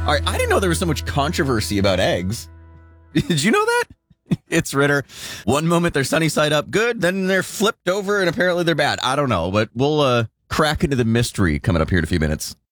All right, I didn't know there was so much controversy about eggs. Did you know that? It's Ritter. One moment they're sunny side up good, then they're flipped over and apparently they're bad. I don't know, but we'll crack into the mystery coming up here in a few minutes.